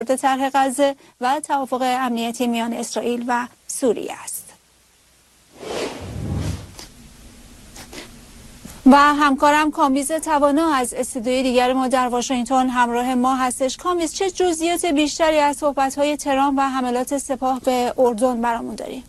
طرح غزه و توافق امنیتی میان اسرائیل و سوریه است. و همکارم کامیز توانا از استودیوی دیگر ما در واشنگتن همراه ما هستش. کامیز، چه جزئیات بیشتری از صحبت‌های ترامپ و حملات سپاه به اردن برامون داری؟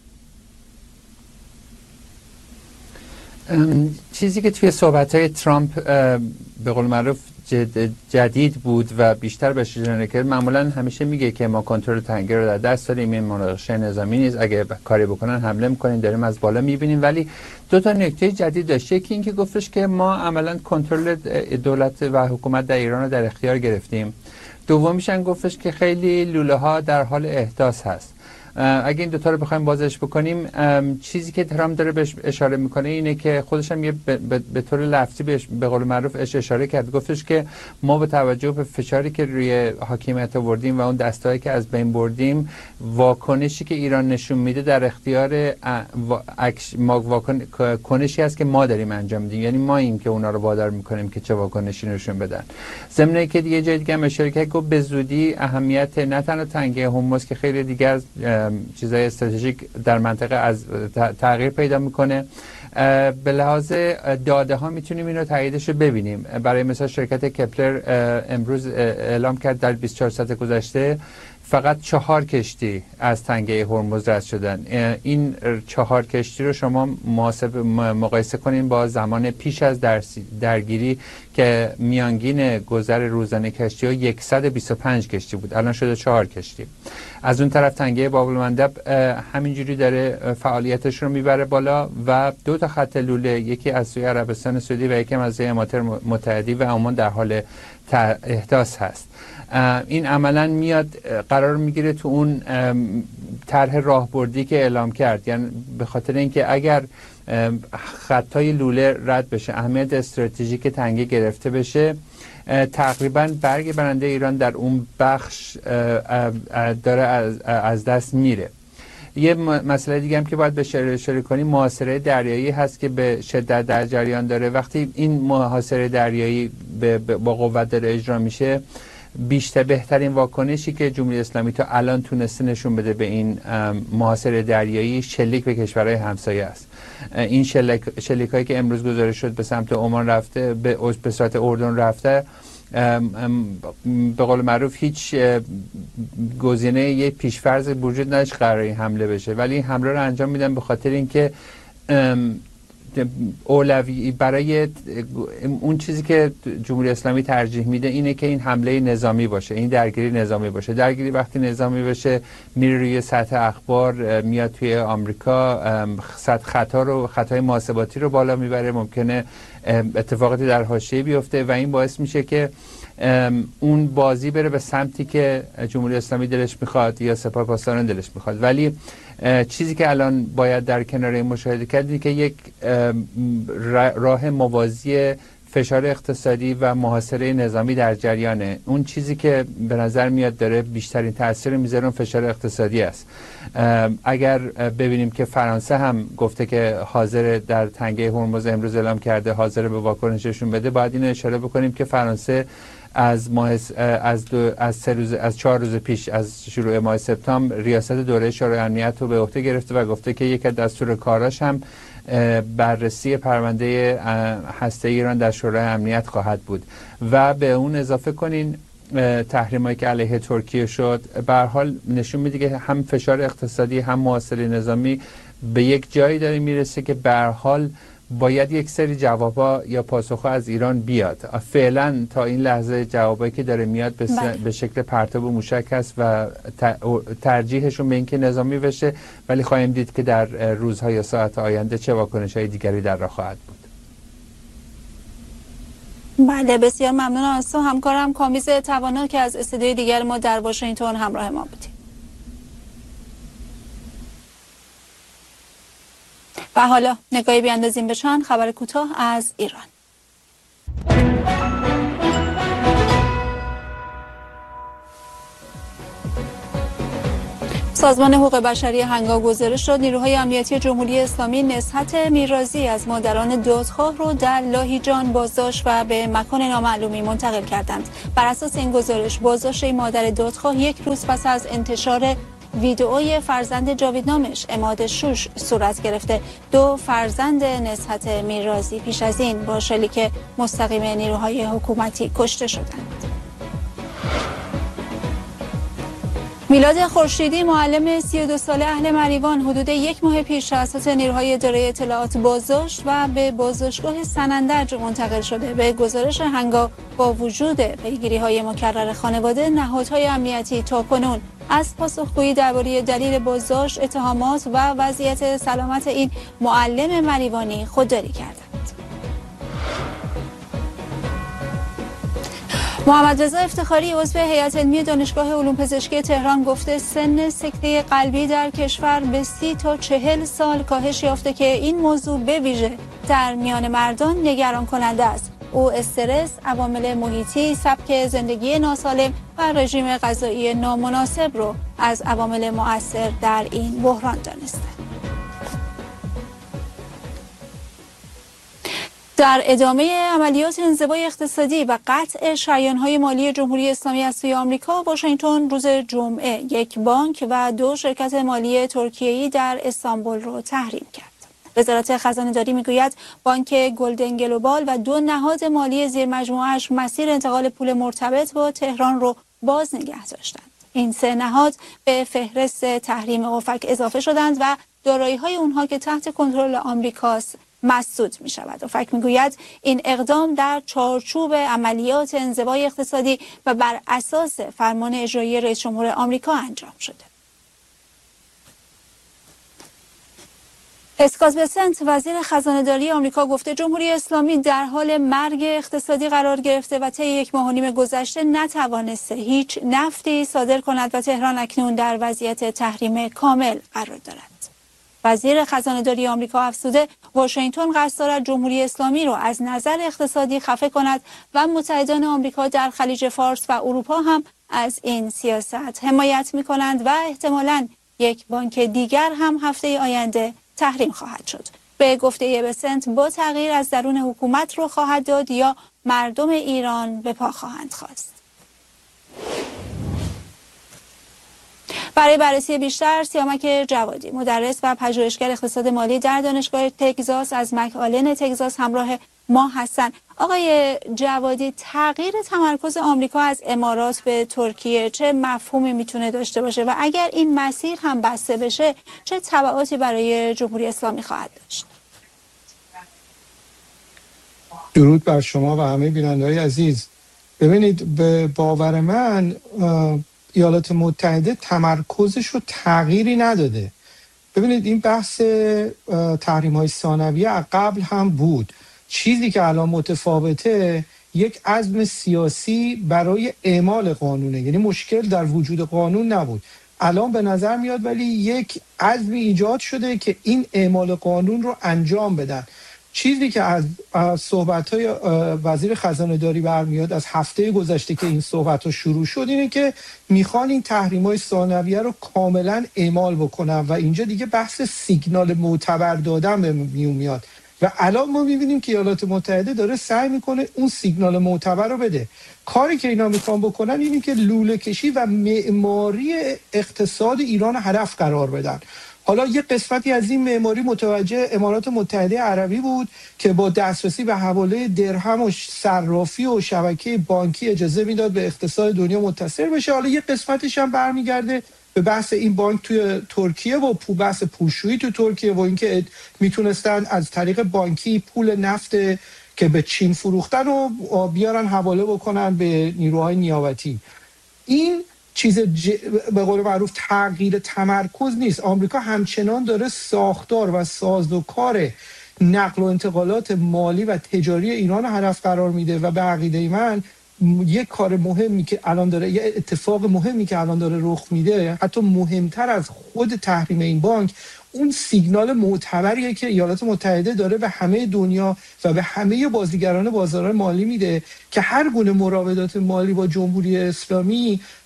چیزی که توی صحبت‌های ترامپ به قول معروف جدید بود و بیشتر بهش اشاره کرد، معمولا همیشه میگه که ما کنترل تنگه رو در دست داریم، این مناقشه نظامی نیست، اگه کاری بکنن حمله میکنیم، داریم از بالا میبینیم. ولی دو تا نکته جدید داشته. یکی اینکه گفتش که ما عملا کنترل دولت و حکومت در ایران رو در اختیار گرفتیم. دومیش هم گفتش که خیلی لوله ها در حال احداث هست. اگه این دوتا رو بخوایم بازش بکنیم، چیزی که ترامپ داره بهش اشاره میکنه اینه که خودش هم به طور لفظی بهش به قول معروف اشاره کرد. گفتش که ما با توجه به فشاری که روی حاکمیت آوردیم و اون دستایی که از بین بردیم، واکنشی که ایران نشون میده در اختیار واکنشی هست که ما داریم انجام میدیم، یعنی ما ایم که اونا رو وادار میکنیم که چه واکنشی نشون بدن. ضمن که دیگه جای دیگه هم اشاره کرد، گفت به زودی اهمیت نه تنها تنگه هرمز که خیلی دیگه از چیزای استراتژیک در منطقه از تغییر پیدا میکنه، به لحاظ داده ها میتونیم اینو تاییدش رو ببینیم. برای مثال شرکت کپلر امروز اعلام کرد در 24 ساعت گذشته فقط 4 کشتی از تنگه هرمز رد شدن. این 4 کشتی رو شما مقایسه کنین با زمان پیش از درگیری که میانگین گذر روزانه کشتی ها 125 کشتی بود، الان شده 4 کشتی. از اون طرف تنگه باب المندب همینجوری داره فعالیتش رو میبره بالا و 2 تا خط لوله، یکی از سوی عربستان سعودی و یکی از سوی امارات متحده و عمان در حال احداث هست. این عملا میاد قرار میگیره تو اون طرح راهبردی که اعلام کرد، یعنی به خاطر اینکه اگر خطای لوله رد بشه، اهمیت استراتژیک تنگه گرفته بشه، تقریبا برگ برنده ایران در اون بخش داره از دست میره. یه مسئله دیگه هم که باید به اشاره کنیم، محاصره دریایی هست که به شدت در جریان داره. وقتی این محاصره دریایی با قوت داره اجرا میشه، بهترین واکنشی که جمهوری اسلامی تا الان تونسته نشون بده به این محاصره دریایی شلیک به کشورهای همسایه است. این شلیک هایی که امروز گزارش شد به سمت عمان رفته، به سمت اردن رفته، به قول معروف هیچ گزینه یه پیشفرض وجود نداشت قراری حمله بشه، ولی این حمله رو انجام میدن به خاطر اینکه اولوی برای اون چیزی که جمهوری اسلامی ترجیح میده اینه که این حمله نظامی باشه، این درگیری نظامی باشه. درگیری وقتی نظامی بشه میره روی سطح اخبار، میاد توی آمریکا، خطای محاسباتی رو بالا میبره، ممکنه اتفاقاتی در حاشیه بیفته و این باعث میشه که اون بازی بره به سمتی که جمهوری اسلامی دلش میخواد یا سپاهپاسداران دلش میخواد. ولی چیزی که الان باید در کنار این مشاهده کردیم که یک راه موازی فشار اقتصادی و محاصره نظامی در جریانه. اون چیزی که به نظر میاد داره بیشترین تاثیر میذاره اون فشار اقتصادی است. اگر ببینیم که فرانسه هم گفته که حاضر در تنگه هرمز، امروز اعلام کرده حاضر به واکنششون بده، باید اینو اشاره بکنیم که فرانسه از 4 روز پیش از شروع ماه سپتامبر ریاست دوره شورای امنیت رو به عهده گرفته و گفته که یک از دستور کاراش هم بررسی پرونده هسته ایران در شورای امنیت خواهد بود. و به اون اضافه کنین تحریمایی که علیه ترکیه شد، به هر حال نشون میده که هم فشار اقتصادی هم محاصره نظامی به یک جایی داره میرسه که به هر حال باید یک سری جوابا یا پاسخها از ایران بیاد. فعلا تا این لحظه جوابایی که داره میاد به شکل پرتاب و موشک هست و ترجیحشون به اینکه نظامی بشه، ولی خواهیم دید که در روزها یا ساعت آینده چه واکنش‌های دیگری در راه خواهد بود. بله، بسیار ممنونم از تو همکارم کامیز توانا که از استودیوی دیگر ما در واشنگتن همراه ما بودی. و حالا نگاهی بیاندازیم به چند خبر کوتاه از ایران. سازمان حقوق بشری هنگا گزارش داد نیروهای امنیتی جمهوری اسلامی نصحت میرازی از مادران دادخواه رو در لاهیجان بازداشت و به مکان نامعلومی منتقل کردند. بر اساس این گزارش بازداشت مادر دادخواه یک روز پس از انتشار ویدئوی فرزند جاویدنامش عماد شوش صورت گرفته. 2 فرزند نصحت میرازی پیش از این با شلیک مستقیم نیروهای حکومتی کشته شدند. میلاد خورشیدی معلم 32 ساله اهل مریوان حدود 1 ماه پیش توسط نیروهای اداره اطلاعات بازداشت و به بازداشتگاه سنندج منتقل شده. به گزارش هنگا با وجود پیگیری‌های مکرر خانواده، نهادهای امنیتی تاکنون از پاسخگویی درباره دلیل بازداشت، اتهامات و وضعیت سلامت این معلم مریوانی خودداری کردند. محمد رضا افتخاری عضو هیئت علمی دانشگاه علوم پزشکی تهران گفته سن سکته قلبی در کشور به 30 تا 40 سال کاهش یافته که این موضوع به ویژه در میان مردان نگران کننده است. او استرس، عوامل محیطی، سبک زندگی ناسالم و رژیم غذایی نامناسب رو از عوامل مؤثر در این بحران دانسته. در ادامه عملیات انزوای اقتصادی و قطع شریان‌های مالی جمهوری اسلامی از سوی آمریکا، واشنگتن روز جمعه 1 بانک و 2 شرکت مالی ترکیه‌ای در استانبول را تحریم کرد. وزارت خزانه‌داری میگوید بانک گلدن گلوبال و 2 نهاد مالی زیر مجموعه‌اش مسیر انتقال پول مرتبط با تهران را باز نگه داشتند. این 3 نهاد به فهرست تحریم اوفک اضافه شدند و دارایی‌های اونها که تحت کنترل آمریکاست مسدود می شود. اوفک می گوید این اقدام در چارچوب عملیات انزوای اقتصادی و بر اساس فرمان اجرایی رئیس جمهور آمریکا انجام شده. اسکات بسنت وزیر خزانه‌داری آمریکا گفته جمهوری اسلامی در حال مرگ اقتصادی قرار گرفته و طی 1.5 ماه گذشته نتوانسته هیچ نفتی صادر کند و تهران اکنون در وضعیت تحریم کامل قرار دارد. وزیر خزانه‌داری آمریکا افزوده واشنگتن قصد دارد جمهوری اسلامی را از نظر اقتصادی خفه کند و متحدان آمریکا در خلیج فارس و اروپا هم از این سیاست حمایت می‌کنند و احتمالاً یک بانک دیگر هم هفته آینده تحریم خواهد شد. به گفته بسنت با تغییر از درون حکومت رو خواهد داد یا مردم ایران به پا خواهند خواست. برای بررسی بیشتر سیامک جوادی مدرس و پژوهشگر اقتصاد مالی در دانشگاه تگزاس از مک‌آلن تگزاس همراه ما هستند. آقای جوادی، تغییر تمرکز آمریکا از امارات به ترکیه چه مفهومی میتونه داشته باشه و اگر این مسیر هم بسته بشه چه تبعاتی برای جمهوری اسلامی خواهد داشت؟ درود بر شما و همه بیننده‌های عزیز. ببینید، به باور من ایالات متحده تمرکزش رو تغییری نداده. ببینید، این بحث تحریم‌های ثانویه قبل هم بود. چیزی که الان متفاوته یک عزم سیاسی برای اعمال قانونه، یعنی مشکل در وجود قانون نبود. الان به نظر میاد ولی یک عزمی ایجاد شده که این اعمال قانون رو انجام بدن. چیزی که از صحبت‌های وزیر خزانه‌داری برمیاد از هفته گذشته که این صحبت‌ها شروع شد اینه که میخوان این تحریم‌های ثانویه رو کاملا اعمال بکنن و اینجا دیگه بحث سیگنال معتبر دادن به میاد و الان ما می‌بینیم که ایالات متحده داره سعی میکنه اون سیگنال معتبر رو بده. کاری که اینا میخوان بکنن اینه که لوله کشی و معماری اقتصاد ایران هدف قرار بدن. حالا یه قسمتی از این معماری متوجه امارات متحده عربی بود که با دسترسی به حواله درهم و صرافی و شبکه بانکی اجازه میداد به اقتصاد دنیا متصل بشه. حالا یه قسمتش هم برمیگرده به بحث این بانک توی ترکیه و بحث پولشویی تو ترکیه و اینکه میتونستن از طریق بانکی پول نفت که به چین فروختن و بیارن حواله بکنن به نیروهای نیابتی. این چیز به قول معروف تغییر تمرکز نیست. آمریکا همچنان داره ساختار و سازوکار نقل و انتقالات مالی و تجاری ایران هدف قرار میده و به عقیده من یک کار مهمی که الان داره، یه اتفاق مهمی که الان داره رخ میده، حتی مهمتر از خود تحریم این بانک، اون سیگنال معتبریه که ایالات متحده داره به همه دنیا و به همه بازیگران بازار مالی میده که هر گونه مراودات مالی با جمهوری اسلامی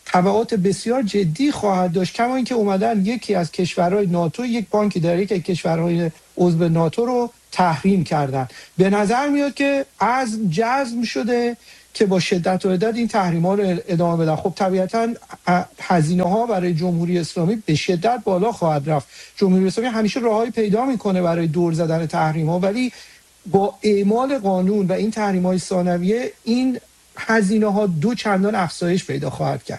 تبعات بسیار جدی خواهد داشت. کما اینکه اومدن یکی از کشورهای ناتو، یک بانکی در یک از کشورهای عضو ناتو رو تحریم کردن. به نظر میاد که از جزم شده که با شدت و عدت این تحریم ها رو ادامه بدن. خب طبیعتا هزینه ها برای جمهوری اسلامی به شدت بالا خواهد رفت. جمهوری اسلامی همیشه راههایی پیدا میکنه برای دور زدن تحریم ها، ولی با اعمال قانون و این تحریم های ثانویه این هزینه ها دو چندان افزایش پیدا خواهد کرد.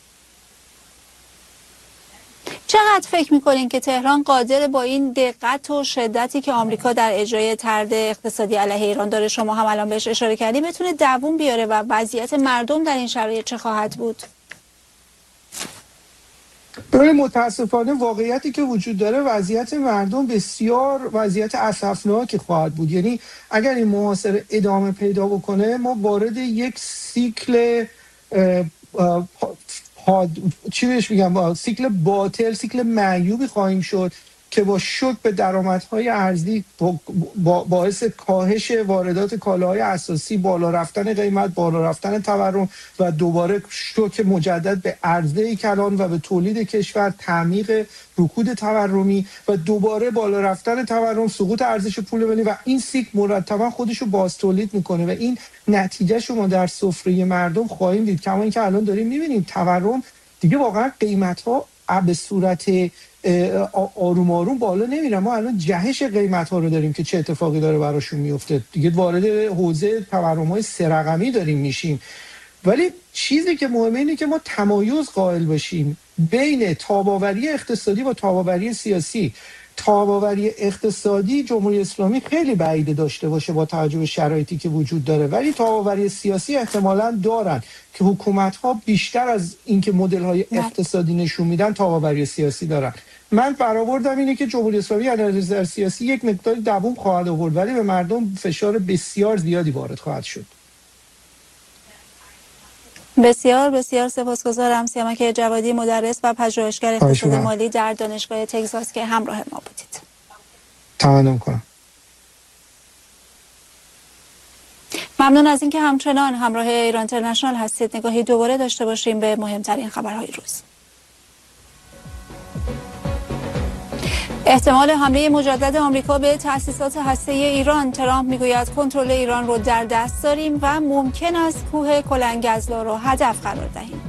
چقدر فکر میکنین که تهران قادر با این دقت و شدتی که آمریکا در اجرای طرد اقتصادی علیه ایران داره، شما هم الان بهش اشاره کردیم، بتونه دووم بیاره و وضعیت مردم در این شرایط چه خواهد بود؟ برای متاسفانه واقعیتی که وجود داره وضعیت مردم بسیار وضعیت اسفناکی خواهد بود. یعنی اگر این محاصره ادامه پیدا بکنه ما وارد یک سیکل چی بهش میگم، سیکل باطل، سیکل معیوبی خواهیم شد که با شوک به درآمدهای ارزی، باعث کاهش واردات کالاهای اساسی، بالا رفتن قیمت، بالا رفتن تورم و دوباره شوک مجدد به عرضه کلان و به تولید کشور، تعمیق رکود تورمی و دوباره بالا رفتن تورم، سقوط ارزش پول ملی و این سیکل مرتبا خودشو باز تولید میکنه و این نتیجه شما در سفره مردم خواهیم دید. کما اینکه الان داریم میبینیم تورم دیگه واقعا قیمت ها به صورت آروم آروم بالا نمیره. ما الان جهش قیمت ها رو داریم که چه اتفاقی داره براشون میفته. دیگه وارد حوزه تورم های 3 رقمی داریم میشیم. ولی چیزی که مهمه اینه که ما تمایز قائل باشیم بین تاب‌آوری اقتصادی و تاب‌آوری سیاسی. تاب‌آوری اقتصادی جمهوری اسلامی خیلی بعیده داشته باشه با توجه به شرایطی که وجود داره، ولی تاب‌آوری سیاسی احتمالاً دارن که حکومت‌ها بیشتر از اینکه مدل‌های اقتصادی نشون میدن تاب‌آوری سیاسی دارن. من برآوردم اینه که جمهوری اسلامی از نظر سیاسی یک مقدار دووم خواهد آورد، ولی به مردم فشار بسیار زیادی وارد خواهد شد. بسیار بسیار سپاسگزارم. سیامک جوادی، مدرس و پژوهشگر اقتصاد مالی در دانشگاه تگزاس که همراه ما بودید. تمنون کنم. ممنون از اینکه همچنان همراه ایران اینترنشنال هستید. نگاهی دوباره داشته باشیم به مهمترین خبرهای روز. احتمال حمله مجدد آمریکا به تأسیسات هسته‌ای ایران. ترامپ میگوید کنترل ایران رو در دست داریم و ممکن است کوه کلنگزلا رو هدف قرار دهیم.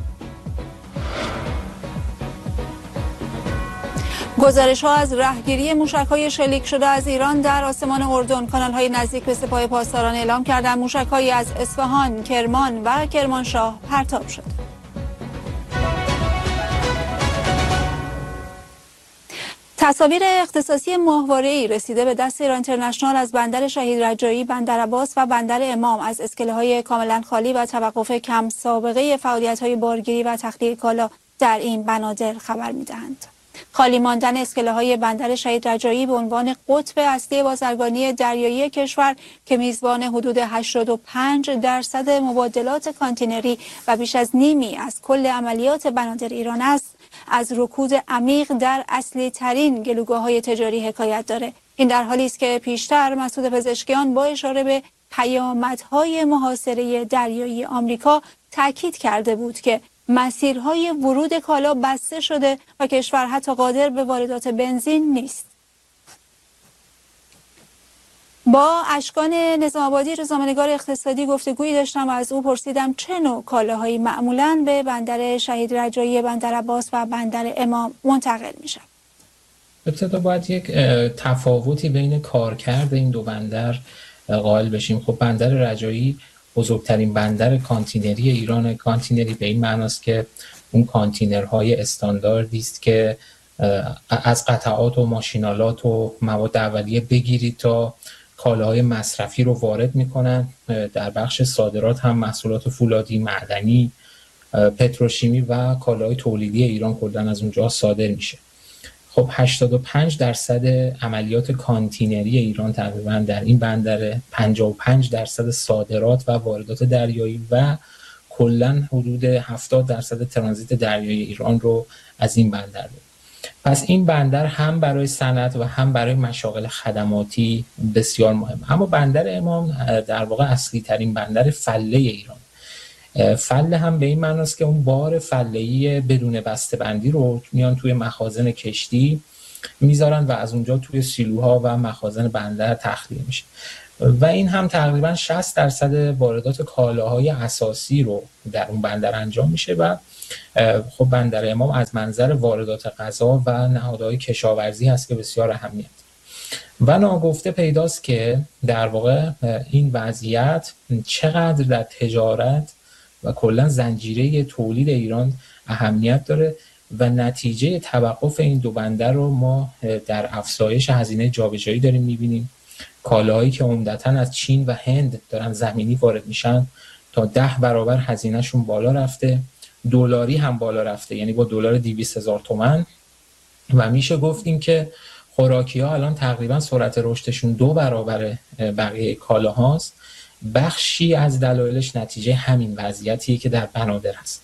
گزارش‌ها از رهگیری موشک‌های شلیک شده از ایران در آسمان اردن. کانال‌های نزدیک به سپاه پاسداران اعلام کردند موشک‌هایی از اصفهان، کرمان و کرمانشاه پرتاب شد. تصاویر اختصاصی ماهواره‌ای رسیده به دست ایران اینترنشنال از بندر شهید رجایی، بندر عباس و بندر امام از اسکله‌های کاملا خالی و توقف کم سابقه فعالیت‌های بارگیری و تخلیه کالا در این بنادر خبر می‌دهند. خالی ماندن اسکله‌های بندر شهید رجایی به عنوان قطب اصلی بازرگانی دریایی کشور که میزبان حدود 85% مبادلات کانتینری و بیش از نیمی از کل عملیات بنادر ایران است، از رکود عمیق در اصلی ترین گلوگاه‌های تجاری حکایت داره. این در حالی است که پیشتر مسعود پزشکیان با اشاره به پیامدهای محاصره دریایی آمریکا تاکید کرده بود که مسیرهای ورود کالا بسته شده و کشور حتی قادر به واردات بنزین نیست. با اشکان نظام آبادی، روزنامه‌نگار اقتصادی، گفتگویی داشتم و از او پرسیدم چه نوع کالاهایی معمولاً به بندر شهید رجایی، بندر عباس و بندر امام منتقل میشن. ابتدا باید یک تفاوتی بین کارکرد این دو بندر قائل بشیم. خب بندر رجایی بزرگترین بندر کانتینری ایران. کانتینری به این معناست که اون کانتینرهای استانداردی است که از قطعات و ماشینالات و مواد اولیه بگیرید تا کالاهای مصرفی رو وارد میکنن. در بخش صادرات هم محصولات فولادی، معدنی، پتروشیمی و کالاهای تولیدی ایران کلاً از اونجا صادر میشه. خب 85% عملیات کانتینری ایران تقریبا در این بندره، 55% صادرات و واردات دریایی و کلاً حدود 70% ترانزیت دریایی ایران رو از این بندر داریم. پس این بندر هم برای صنعت و هم برای مشاغل خدماتی بسیار مهم. اما بندر امام در واقع اصلی ترین بندر فله ایران. فله هم به این معناست که اون بار فله‌ای بدون بسته‌بندی رو میان توی مخازن کشتی میذارن و از اونجا توی سیلوها و مخازن بندر تخلیه میشه و این هم تقریبا 60% واردات کالاهای اساسی رو در اون بندر انجام میشه و خب بندر امام از منظر واردات غذا و نهادهای کشاورزی هست که بسیار اهمیت و ناگفته پیداست که در واقع این وضعیت چقدر در تجارت و کلا زنجیره تولید ایران اهمیت داره و نتیجه توقف این دو بندر رو ما در افزایش هزینه جابجایی داریم می‌بینیم. کالاهایی که عمدتاً از چین و هند دارن زمینی وارد میشن تا 10 برابر هزینهشون بالا رفته، دلاری هم بالا رفته، یعنی با دلار 200,000 تومان و میشه گفتیم که خوراکی‌ها الان تقریبا سرعت رشدشون 2 برابر بقیه کالاهاست. بخشی از دلایلش نتیجه همین وضعیتیه که در بنادر هست.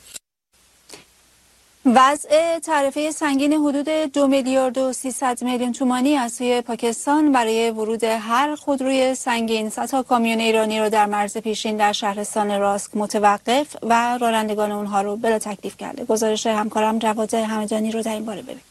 وضع تعرفه سنگین حدود 2,300,000,000 تومانی از سوی پاکستان برای ورود هر خودروی سنگین صدها کامیون ایرانی را در مرز پیشین در شهرستان راسک متوقف و رانندگان اونها رو بلا تکلیف کرده. گزارش همکارم جواد همدانی رو در این باره ببینید.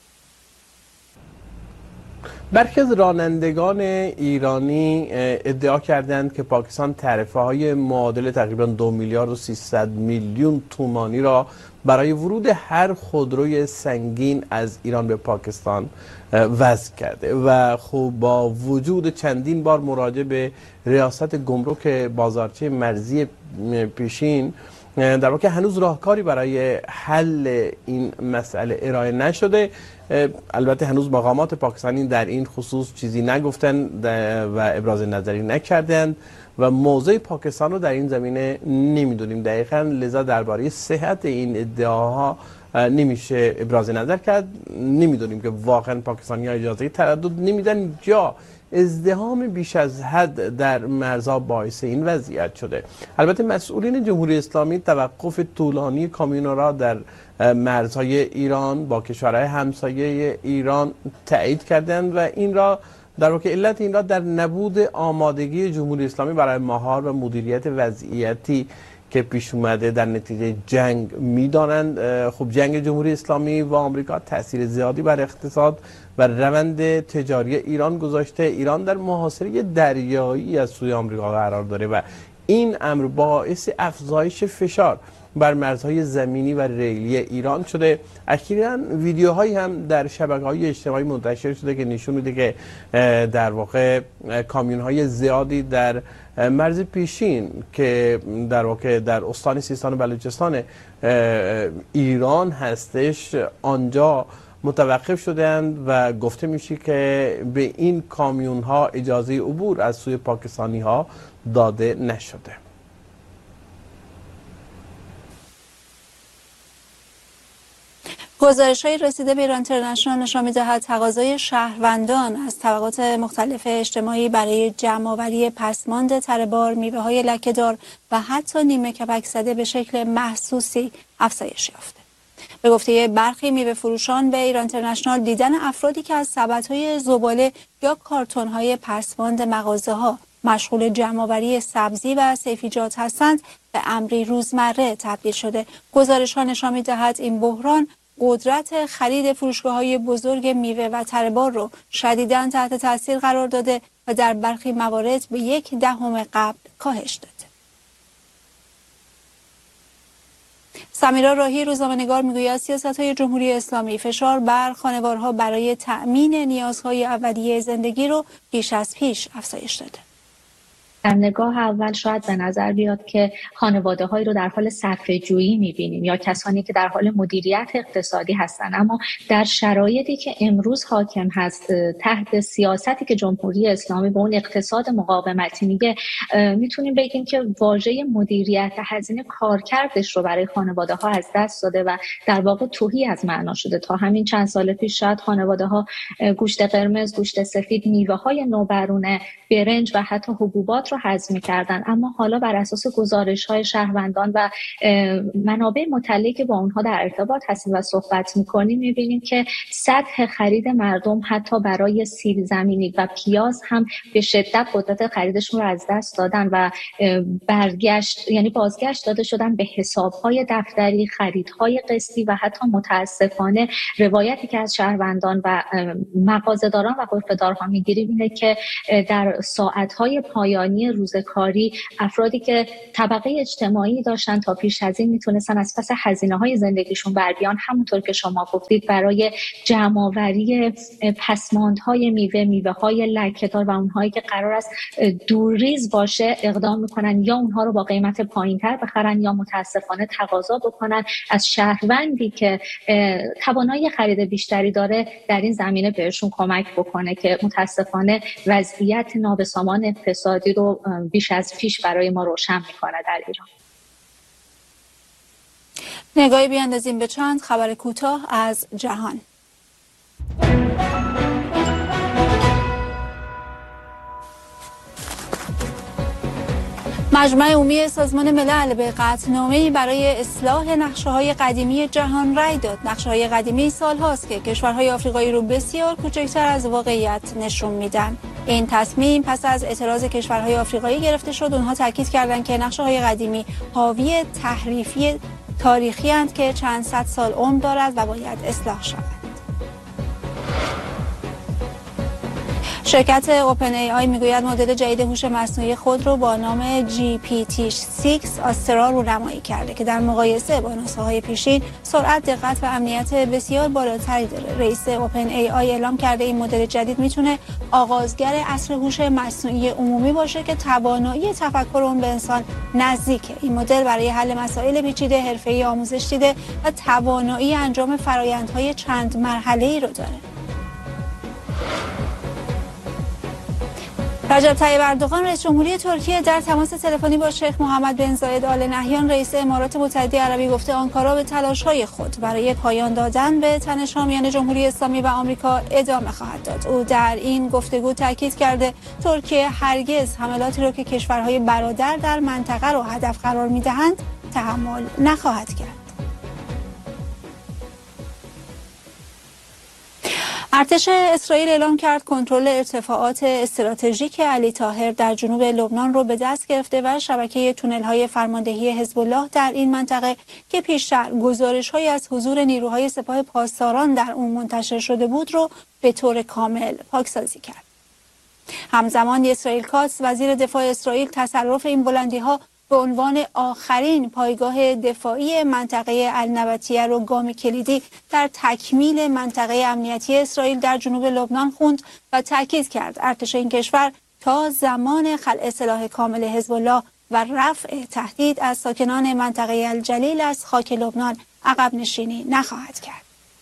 برخی از رانندگان ایرانی ادعا کردند که پاکستان تعرفه‌های معادل تقریباً 2,300,000,000 تومانی را برای ورود هر خودروی سنگین از ایران به پاکستان وضع کرده و خب با وجود چندین بار مراجعه به ریاست گمرک بازارچه مرزی پیشین در واقع هنوز راهکاری برای حل این مسئله ارائه نشده. البته هنوز مقامات پاکستانی در این خصوص چیزی نگفتند و ابراز نظری نکردند و موضع پاکستان رو در این زمینه نمیدونیم دقیقاً، لذا درباره صحت این ادعاها نمیشه ابراز نظر کرد. نمیدونیم که واقعاً پاکستانی‌ها اجازه تردد نمیدن یا ازدحام بیش از حد در مرزها باعث این وضعیت شده. البته مسئولین جمهوری اسلامی توقف طولانی کامیون‌ها را در مرزهای ایران با کشورهای همسایه ایران تایید کردند و این را در واقع علت این را در نبود آمادگی جمهوری اسلامی برای مهار و مدیریت وضعیتی که پیش اومده در نتیجه جنگ میدانند. خب جنگ جمهوری اسلامی و آمریکا تاثیر زیادی بر اقتصاد و روند تجاری ایران گذاشته. ایران در محاصره دریایی از سوی آمریکا قرار داره و این امر باعث افزایش فشار بر مرزهای زمینی و ریلی ایران شده. اخیراً ویدیوهایی هم در شبکه‌های اجتماعی منتشر شده که نشون میده که در واقع کامیون‌های زیادی در مرز پیشین که در واقع در استان سیستان و بلوچستان ایران هستش آنجا متوقف شدند و گفته میشه که به این کامیون‌ها اجازه عبور از سوی پاکستانی‌ها داده نشده. گزارش‌های رسیده به ایران اینترنشنال نشان می‌دهد تقاضای شهروندان از طبقات مختلف اجتماعی برای جمع‌آوری پسماند تره‌بار، میوه‌های لکه‌دار و حتی نیمه کپک زده به شکل محسوسی افزایش یافته. به گفته برخی میوه فروشان به ایران اینترنشنال، دیدن افرادی که از سبدهای زباله یا کارتون‌های پسماند مغازه‌ها مشغول جمع‌آوری سبزی و سبزیجات هستند به امری روزمره تبدیل شده. گزارش‌ها نشان می‌دهد این بحران قدرت خرید فروشگاه‌های بزرگ میوه و تره‌بار رو شدیداً تحت تاثیر قرار داده و در برخی موارد به 1/10 قبل کاهش داده. سمیرا راهی روزنامه‌نگار میگوید سیاست‌های جمهوری اسلامی فشار بر خانوارها برای تأمین نیازهای اولیه زندگی رو بیش از پیش افزایش داده. در نگاه اول شاید به نظر بیاد که خانواده‌هایی رو در حال صرفه‌جویی می‌بینیم یا کسانی که در حال مدیریت اقتصادی هستن، اما در شرایطی که امروز حاکم هست تحت سیاستی که جمهوری اسلامی به اون اقتصاد مقاومتی میگه، میتونیم بگیم که واژه مدیریت هزینه کارکردش رو برای خانواده‌ها از دست داده و در واقع تهی از معنا شده. تا همین چند سال پیش شاید خانواده‌ها گوشت قرمز، گوشت سفید، میوه‌های نوبرونه، برنج و حتی حبوبات رو هضم می‌کردن، اما حالا بر اساس گزارش‌های شهروندان و منابع مطلعی که با اونها در ارتباط هستیم و صحبت می‌کنیم می‌بینیم که سطح خرید مردم حتی برای سیب زمینی و پیاز هم به شدت قدرت خریدشون رو از دست دادن و بازگشت داده شدن به حساب‌های دفتری، خریدهای قسطی و حتی متاسفانه روایتی که از شهروندان و مغازه‌داران و غرفه‌دارها می‌گیریم اینه که در ساعت‌های پایانی روز کاری افرادی که طبقه اجتماعی داشتن تا پیش از این میتونستن از پس هزینه‌های زندگیشون بر بیان، همونطور که شما گفتید برای جمع‌آوری پسماندهای میوه‌های لکه‌دار و اونهایی که قرار است دورریز باشه اقدام میکنن، یا اونها رو با قیمت پایین‌تر بخرن یا متاسفانه تقاضا بکنن از شهروندی که توانایی خرید بیشتری داره در این زمینه بهشون کمک بکنه که متاسفانه وضعیت نابسامان اقتصادی رو بیش از پیش برای ما روشن میکنه در ایران. نگاهی بیاندازیم به چند خبر کوتاه از جهان. مجمع عمومی سازمان ملل به قطعنامه‌ای برای اصلاح نقشه‌های قدیمی جهان رأی داد. نقشه‌های قدیمی سال‌هاست که کشورهای آفریقایی رو بسیار کوچکتر از واقعیت نشون میدن. این تصمیم پس از اعتراض کشورهای آفریقایی گرفته شد. اونها تاکید کردند که نقشه‌های قدیمی حاوی تحریفی تاریخی اند که چند صد سال عمر دارد و باید اصلاح شود. شرکت اوپن ای آی میگوید مدل جدید هوش مصنوعی خود رو با نام GPT-6 آسترا رونمایی کرده که در مقایسه با نسخه‌های پیشین سرعت، دقت و امنیت بسیار بالاتری داره. رئیس اوپن ای آی اعلام کرده این مدل جدید میتونه آغازگر عصر هوش مصنوعی عمومی باشه که توانایی تفکر اون به انسان نزدیکه. این مدل برای حل مسائل پیچیده، حرفه‌ای، آموزش دیده و توانایی انجام فرآیندهای چند مرحله‌ای رو داره. رجب طیب اردوغان رئیس جمهوری ترکیه در تماس تلفنی با شیخ محمد بن زاید آل نهیان رئیس امارات متحده عربی گفته آنکارا به تلاش‌های خود برای پایان دادن به تنش‌ها میان جمهوری اسلامی و آمریکا ادامه خواهد داد. او در این گفتگو تاکید کرده ترکیه هرگز حملاتی را که کشورهای برادر در منطقه را هدف قرار می‌دهند تحمل نخواهد کرد. ارتش اسرائیل اعلام کرد کنترل ارتفاعات استراتژیک علی طاهر در جنوب لبنان رو به دست گرفته و شبکه تونل‌های فرماندهی حزب الله در این منطقه که پیشتر گزارش‌هایی از حضور نیروهای سپاه پاسداران در اون منتشر شده بود رو به طور کامل پاکسازی کرد. همزمان اسرائیل کاتس وزیر دفاع اسرائیل تصرف این بلندی‌ها به عنوان آخرین پایگاه دفاعی منطقه النبطیه رو گام کلیدی در تکمیل منطقه امنیتی اسرائیل در جنوب لبنان خوند و تاکید کرد ارتش این کشور تا زمان خلع سلاح کامل حزب الله و رفع تهدید از ساکنان منطقه الجلیل از خاک لبنان عقب نشینی نخواهد کرد.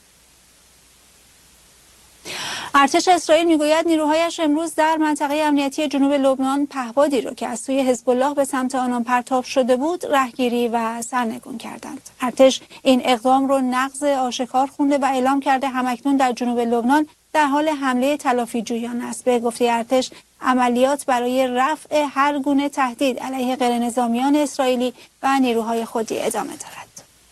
ارتش اسرائیل میگوید نیروهایش امروز در منطقه امنیتی جنوب لبنان پهپادی را که از سوی حزب الله به سمت آنان پرتاب شده بود رهگیری و سرنگون کردند. ارتش این اقدام را نقض آشکار خونده و اعلام کرده همکنون در جنوب لبنان در حال حمله تلافی جویان است. به گفته ارتش عملیات برای رفع هر گونه تهدید علیه غیرنظامیان اسرائیلی و نیروهای خودی ادامه دارد.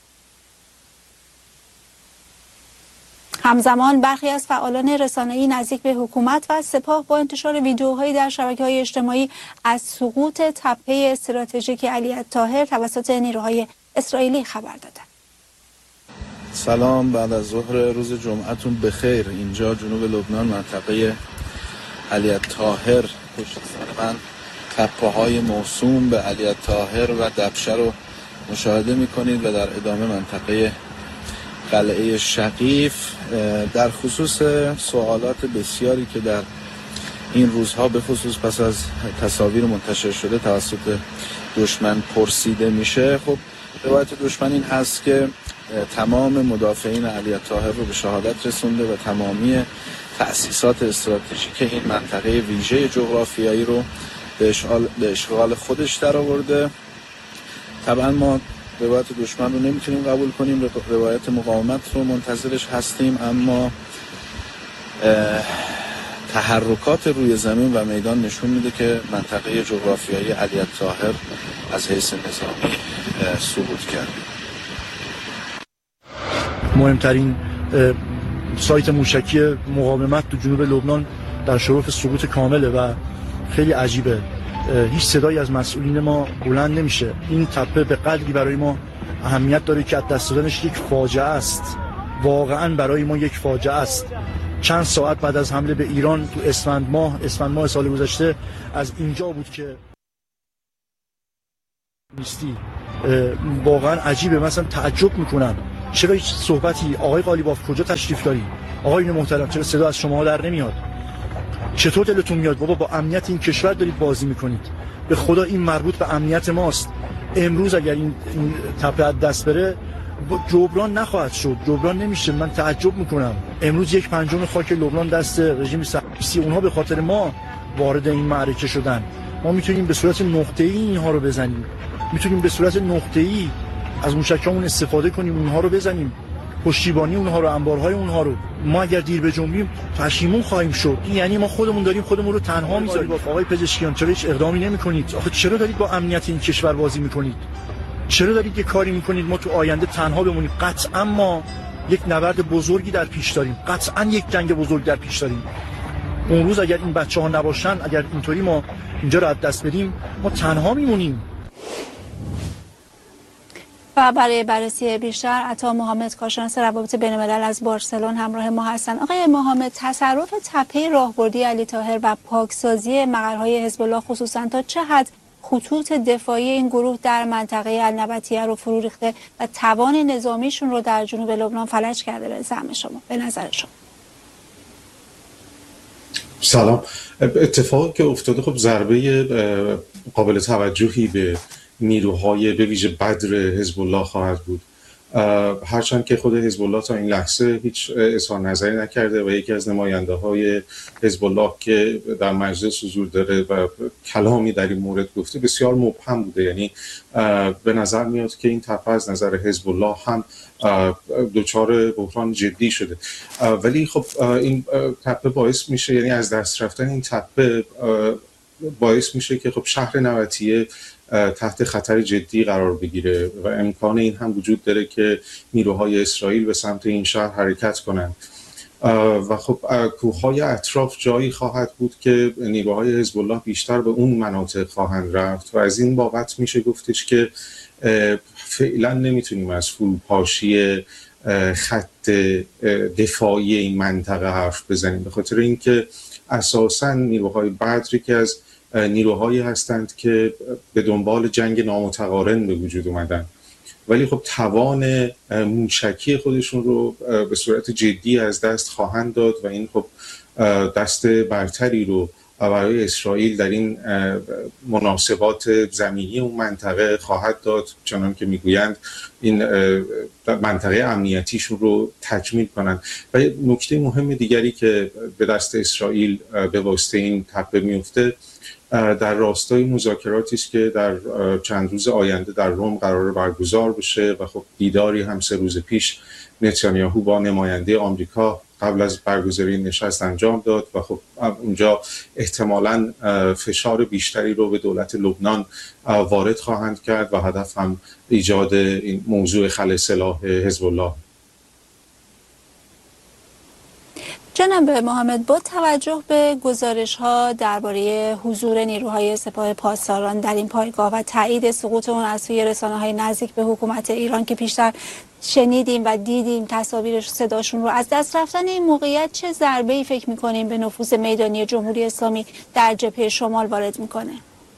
همزمان برخی از فعالان رسانه‌ای نزدیک به حکومت و سپاه با انتشار ویدیوهایی در شبکه‌های اجتماعی از سقوط تپه استراتژیک علی طاهر توسط نیروهای اسرائیلی خبر دادند. سلام، بعد از ظهر روز جمعتون بخیر. اینجا جنوب لبنان منطقه علی طاهر، پشت سر من تپه‌های موسوم به علی طاهر و دبشه رو مشاهده می‌کنید و در ادامه منطقه قلعه شقیف. در خصوص سوالات بسیاری که در این روزها به خصوص پس از تصاویر منتشر شده توسط دشمن پرسیده میشه، خب روایت دشمن این هست که تمام مدافعین علی طاهر رو به شهادت رسونده و تمامی تأسیسات استراتژیک این منطقه ویژه جغرافیایی رو به اشغال خودش درآورده. طبعا ما روایت دشمن رو نمیتونیم قبول کنیم، روایت مقاومت رو منتظرش هستیم، اما تحرکات روی زمین و میدان نشون میده که منطقه جغرافیایی علی الطاهر از حیث نظامی سقوط کرده. مهمترین سایت موشکی مقاومت تو جنوب لبنان در شرف سقوط کامله و خیلی عجیبه. هیچ صدایی از مسئولین ما بلند نمیشه. این تپه به قدری برای ما اهمیت داره که از دست دادنش یک فاجعه است. واقعا برای ما یک فاجعه است. چند ساعت بعد از حمله به ایران تو اسفند ماه سال گذشته از اینجا بود که نیستی. واقعا عجیبه. مثلا تعجب میکنم چرا هیچ صحبتی آقای قالیباف کجا تشریف داری؟ آقای محترم چرا صدا از شما در نمیاد؟ چطور دلتون میاد بابا با امنیت این کشور دارید بازی میکنید؟ به خدا این مربوط به امنیت ماست. امروز اگر این تپه از دست بره جبران نخواهد شد، جبران نمیشه. من تعجب میکنم امروز 1/5 خاک لبنان دست رژیم صهیونیستی، اونها به خاطر ما وارد این معرکه شدن. ما میتونیم به صورت نقطه‌ای اینها رو بزنیم، میتونیم به صورت نقطه‌ای از موشکامون استفاده کنیم، اونها رو بزنیم، پشتیبانی اونها رو، انبارهای اونها رو. ما اگر دیر بجنبیم پشیمون خواهیم شد. این یعنی ما خودمون داریم خودمون رو تنها میذاریم. آقای پزشکیان چرا هیچ اقدامی نمی‌کنید؟ آخه چرا دارید با امنیت این کشور بازی می‌کنید؟ چرا دارید یه کاری می‌کنید ما تو آینده تنها بمونیم؟ قطعا ما یک نبرد بزرگی در پیش داریم، قطعا یک جنگ بزرگ در پیش داریم. اون روز اگر این بچه‌ها نباشن، اگر اینطوری ما اینجا رو از دست بدیم، ما تنها میمونیم. و برای بررسی بیشتر عطا محمد کارشناس روابط بین‌الملل از بارسلون همراه ما هستند. آقای محمد، تصرف تپه راهبردی علی طاهر و پاکسازی مقرهای حزب الله خصوصا تا چه حد خطوط دفاعی این گروه در منطقه النبطیه رو فرو ریخته و توان نظامیشون رو در جنوب لبنان فلج کرده به زعم شما، به نظر شما؟ سلام. اتفاقی که افتاده خب ضربه قابل توجهی به نیروهای به ویژه بدر حزب الله خواهد بود، هرچند که خود حزب الله تا این لحظه هیچ اظهار نظری نکرده و یکی از نماینده های حزب الله که در مجلس حضور داره و کلامی در این مورد گفته بسیار مبهم بوده. یعنی به نظر میاد که این تپه از نظر حزب الله هم دچار بحران جدی شده، ولی خب این تپه باعث میشه، یعنی از دست رفتن این تپه باعث میشه که خب شهر نبطیه تحت خطر جدی قرار بگیره و امکان این هم وجود داره که نیروهای اسرائیل به سمت این شهر حرکت کنند و خب کوههای اطراف جایی خواهد بود که نیروهای حزب الله بیشتر به اون مناطق خواهند رفت و از این بابت میشه گفتش که فعلا نمیتونیم از فروپاشی خط دفاعی این منطقه حرف بزنیم، به خاطر اینکه اساساً نیروهای بدر که از نیروهایی هستند که به دنبال جنگ نامتقارن به وجود اومدن، ولی خب توان موشکی خودشون رو به صورت جدی از دست خواهند داد و این خب دست برتری رو برای اسرائیل در این مناسبات زمینی اون منطقه خواهد داد، چنان که میگویند این منطقه امنیتیشون رو تکمیل کنند. و نکته مهم دیگری که به دست اسرائیل به واسطه این تپه میفته در راستای مذاکراتی است که در چند روز آینده در روم قرار برگزار بشه و خب دیداری هم 3 روز پیش نتانیاهو با نماینده آمریکا قبل از برگزاری نشست انجام داد و خب اونجا احتمالاً فشار بیشتری رو به دولت لبنان وارد خواهند کرد و هدف هم ایجاد این موضوع خلع سلاح حزب الله. جناب محمد، با توجه به گزارش‌ها درباره حضور نیروهای سپاه پاسداران در این پایگاه و تایید سقوط اون از سوی رسانه‌های نزدیک به حکومت ایران که پیشتر شنیدیم و دیدیم تصاویر صداشون رو، از دست رفتن این موقعیت چه ضربه‌ای فکر می‌کنیم به نفوذ میدانی جمهوری اسلامی در جبهه شمال وارد می‌کنه؟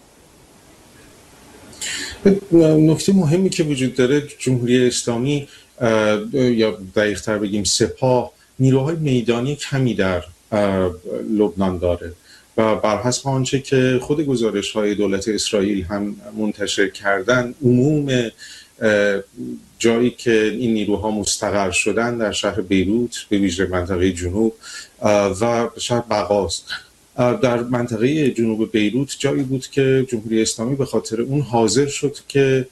نکته مهمی که وجود داره، جمهوری اسلامی یا دقیق‌تر بگیم سپاه نیروهای میدانی کمی در لبنان داره و بر حسب آنچه که خود گزارش‌های دولت اسرائیل هم منتشر کردن، عموم جایی که این نیروها مستقر شدن در شهر بیروت به ویژه منطقه جنوب و شهر بقاست. در منطقه جنوب بیروت جایی بود که جمهوری اسلامی به خاطر اون حاضر شد که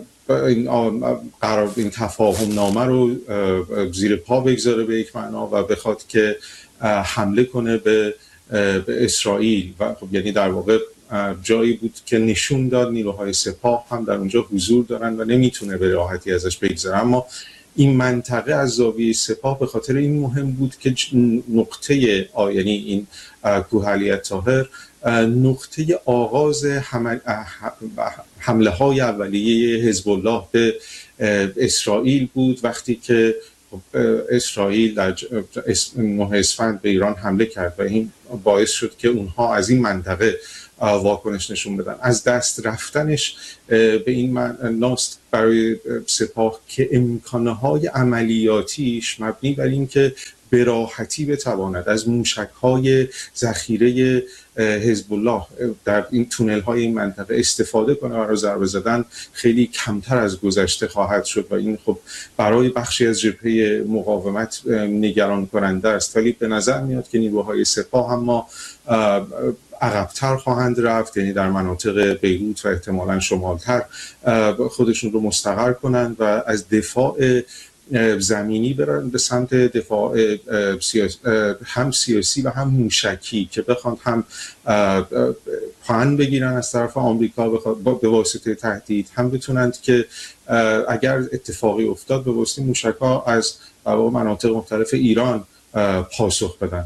این تفاهم نامه رو زیر پا بگذاره به یک معنا و بخواد که حمله کنه به به اسرائیل و خب یعنی در واقع جایی بود که نشون داد نیروهای سپاه هم در اونجا حضور دارن و نمیتونه به راحتی ازش بگذره. اما این منطقه از زاویه سپاه به خاطر این مهم بود که نقطه یعنی این کوه علی طاهر نقطه آغاز حمله های اولیه حزب الله به اسرائیل بود، وقتی که اسرائیل در 9 اسفند به ایران حمله کرد و این باعث شد که اونها از این منطقه واکنش نشون بدن. از دست رفتنش به این معناست برای سپاه که امکانهای عملیاتیش مبنی بر این که به راحتی بتواند از موشک‌های ذخیره حزب الله در این تونل‌های این منطقه استفاده کنه و ضربه زدن خیلی کمتر از گذشته خواهد شد و این خب برای بخشی از جبهه مقاومت نگران کننده است. ولی به نظر میاد که نیروهای سپاه هم عقب‌تر خواهند رفت، یعنی در مناطق بیروت و احتمالاً شمالتر خودشون رو مستقر کنند و از دفاع زمینی برن به سمت دفاع هم سیاسی و هم موشکی که بخوان هم پن بگیرن از طرف آمریکا به واسطه تهدید، هم بتونند که اگر اتفاقی افتاد به واسطه موشک‌ها از مناطق مختلف ایران پاسخ بدن.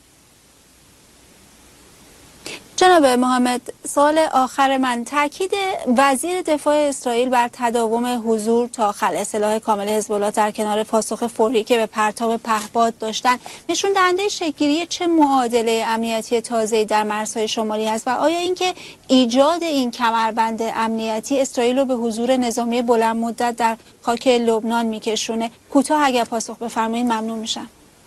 جناب محمد، سال آخر من، تاکید وزیر دفاع اسرائیل بر تداوم حضور تا خلع سلاح کامل حزب الله در کنار پاسخ فوری که به پرتاب پهپاد داشتن نشون دهنده شکل‌گیری چه معادله امنیتی تازه‌ای در مرزهای شمالی است و آیا اینکه ایجاد این کمربند امنیتی اسرائیل رو به حضور نظامی بلند مدت در خاک لبنان میکشونه؟ کوتاه اگر پاسخ بفرمایید ممنون میشم.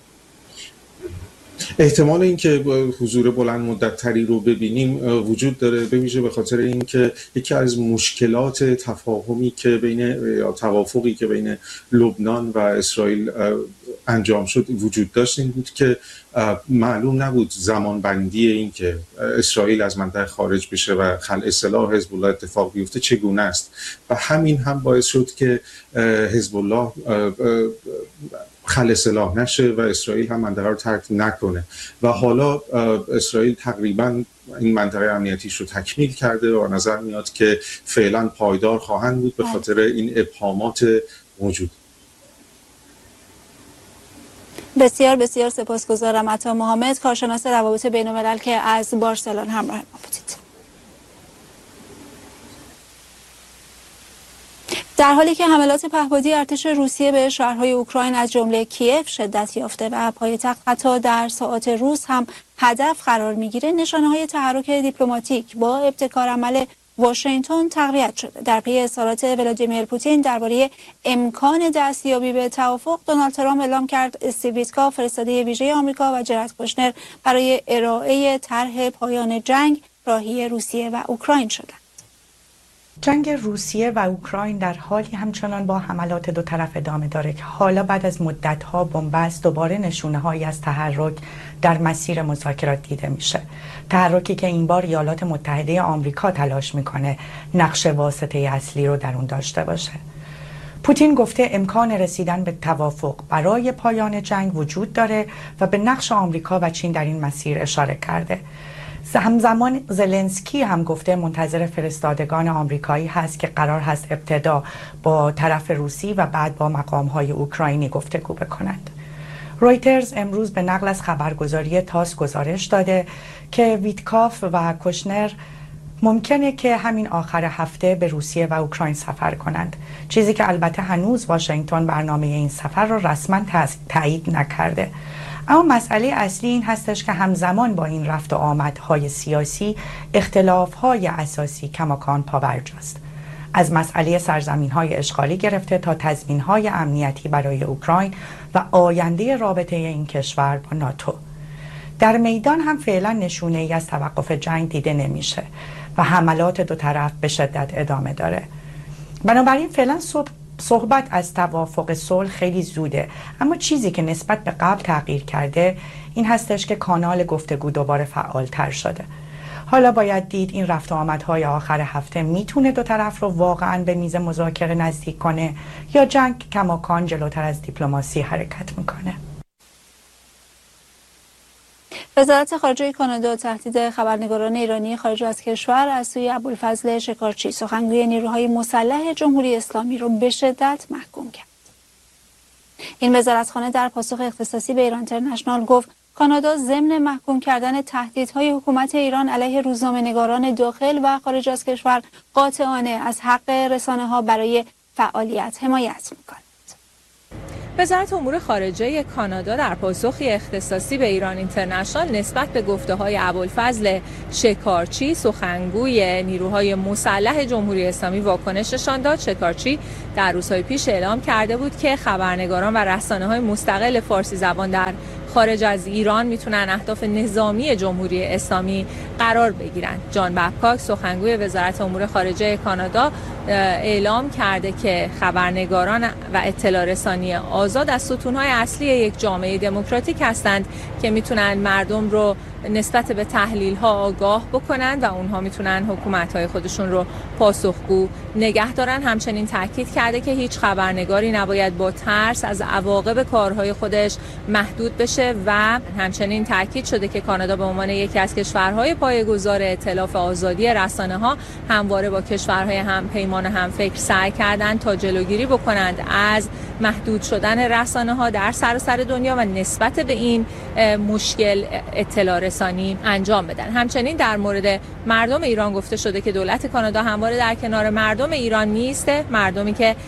احتمال اینکه حضور بلند مدت تری رو ببینیم وجود داره، به ویژه به خاطر اینکه یکی از مشکلات تفاهمی که بین یا توافقی که بین لبنان و اسرائیل انجام شد وجود داشت این بود که معلوم نبود زمان بندی این که اسرائیل از منطقه خارج بشه و خلع سلاح حزب الله اتفاق بیفته چگونه است و همین هم باعث شد که حزب الله خلع سلاح نشه و اسرائیل هم منطقه رو ترک نکنه و حالا اسرائیل تقریبا این منطقه امنیتیش رو تکمیل کرده و نظر میاد که فعلا پایدار خواهند بود به خاطر این ابهامات موجود. بسیار بسیار سپاسگزارم عطا محمد، کارشناس روابط بین‌الملل که از بارسلون همراه ما بودید. در حالی که حملات پهپادی ارتش روسیه به شهرهای اوکراین از جمله کیف شدت یافته و پایتخت حتی در ساعات روز هم هدف قرار میگیره، نشانه‌های تحرک دیپلماتیک با ابتکارعمل واشنگتن تقویت شده. در پی اظهارات ولادیمیر پوتین درباره امکان دستیابی به توافق، دونالد ترامپ اعلام کرد استیو ویتکاف، فرستاده ویژه آمریکا، و جرد کوشنر برای ارائه طرح پایان جنگ راهی روسیه و اوکراین شدند. جنگ روسیه و اوکراین در حالی همچنان با حملات دو طرف ادامه داره که حالا بعد از مدت‌ها بنبست دوباره نشونه‌هایی از تحرک در مسیر مذاکرات دیده میشه. تحرکی که این بار ایالات متحده آمریکا تلاش میکنه نقش واسطه اصلی رو در اون داشته باشه. پوتین گفته امکان رسیدن به توافق برای پایان جنگ وجود داره و به نقش آمریکا و چین در این مسیر اشاره کرده. همزمان زلنسکی هم گفته منتظر فرستادگان آمریکایی هست که قرار هست ابتدا با طرف روسی و بعد با مقام‌های اوکراینی گفتگو بکنند. رویترز امروز به نقل از خبرگزاری تاس گزارش داده که ویتکاف و کوشنر ممکنه که همین آخر هفته به روسیه و اوکراین سفر کنند، چیزی که البته هنوز واشنگتن برنامه این سفر را رسما تایید نکرده. اما مسئله اصلی این هستش که همزمان با این رفت و آمدهای سیاسی اختلافهای اساسی کماکان پابرجاست، از مسئله سرزمین‌های اشغالی گرفته تا تضمین‌های امنیتی برای اوکراین و آینده رابطه این کشور با ناتو. در میدان هم فعلا نشونه‌ای از توقف جنگ دیده نمیشه و حملات دو طرف به شدت ادامه داره. بنابراین فعلا صحبت از توافق صلح خیلی زوده، اما چیزی که نسبت به قبل تغییر کرده این هستش که کانال گفتگو دوباره فعالتر شده. حالا باید دید این رفت و آمدهای آخر هفته میتونه دو طرف رو واقعاً به میز مذاکره نزدیک کنه یا جنگ کماکان جلوتر از دیپلماسی حرکت میکنه. وزارت خارجه کانادا تهدید خبرنگاران ایرانی خارج از کشور از سوی ابوالفضل شکارچی سخنگوی نیروهای مسلح جمهوری اسلامی را به شدت محکوم کرد. این وزارتخانه در پاسخ اختصاصی به ایران اینترنشنال گفت کانادا ضمن محکوم کردن تهدیدهای حکومت ایران علیه روزنامه‌نگاران داخل و خارج از کشور قاطعانه از حق رسانه‌ها برای فعالیت حمایت می‌کند. وزارت امور خارجه کانادا در پاسخی اختصاصی به ایران اینترنشنال نسبت به گفته‌های ابوالفضل شکارچی سخنگوی نیروهای مسلح جمهوری اسلامی واکنش نشان داد. شکارچی در روزهای پیش اعلام کرده بود که خبرنگاران و رسانه‌های مستقل فارسی زبان در خارج از ایران میتونن اهداف نظامی جمهوری اسلامی قرار بگیرن. جان بابکاک سخنگوی وزارت امور خارجه کانادا اعلام کرده که خبرنگاران و اطلاع رسانی آزاد از ستونهای اصلی یک جامعه دموکراتیک هستند که میتونن مردم رو نسبت به تحلیل ها آگاه بکنن و اونها میتونن حکومت های خودشون رو پاسخگو نگه دارن. همچنین تاکید کرده که هیچ خبرنگاری نباید با ترس از عواقب کارهای خودش محدود بشه و همچنین تاکید شده که کانادا به عنوان یکی از کشورهای پایه‌گذار ائتلاف آزادی رسانه ها همواره با کشورهای همپیمان و همفکر سعی کردند تا جلوگیری بکنند از محدود شدن رسانه ها در سراسر دنیا و نسبت به این مشکل اطلاع رسانی انجام بدن. همچنین در مورد مردم ایران گفته شده که دولت کانادا همواره در کنار مردم ایران نیسته، مردمی که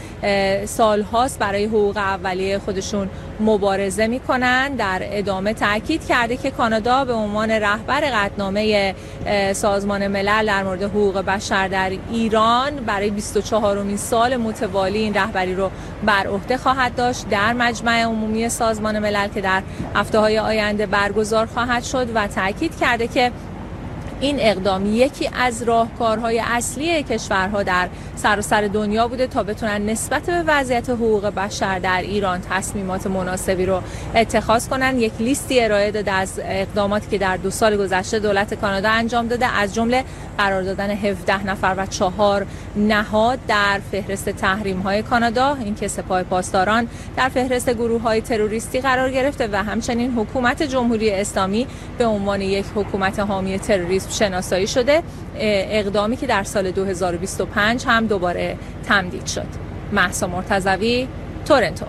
سالهاست برای حقوق اولیه خودشون مبارزه میکنن. در ادامه تاکید کرده که کانادا به عنوان رهبر قطعنامه سازمان ملل در مورد حقوق بشر در ایران برای 24مین سال متوالی این رهبری رو بر عهده خواهد داشت در مجمع عمومی سازمان ملل که در هفته‌های آینده برگزار خواهد شد و تاکید کرده که این اقدام یکی از راهکارهای اصلی کشورها در سراسر دنیا بوده تا بتونن نسبت به وضعیت حقوق بشر در ایران تصمیمات مناسبی رو اتخاذ کنن. یک لیستی ارائه داده از اقداماتی که در 2 سال گذشته دولت کانادا انجام داده، از جمله قرار دادن 17 نفر و 4 نهاد در فهرست تحریم‌های کانادا، این که سپاه پاسداران در فهرست گروه‌های تروریستی قرار گرفته و همچنین حکومت جمهوری اسلامی به عنوان یک حکومت حامی تروریسم شناسایی شده، اقدامی که در سال 2025 هم دوباره تمدید شد. مهسا مرتضوی، تورنتو.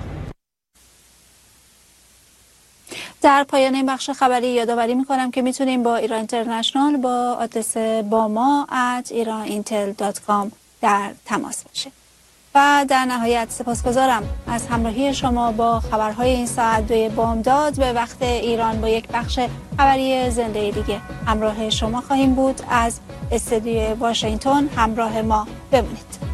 در پایان این بخش خبری یادآوری می‌کنم که میتونیم با ایران اینترنشنال با آدرس bama@iranintel.com در تماس باشیم. و در نهایت سپاسگزارم از همراهی شما با خبرهای این ساعت 2 بامداد. به وقت ایران با یک بخش خبری زنده دیگه همراه شما خواهیم بود. از استودیوی واشنگتن همراه ما بمونید.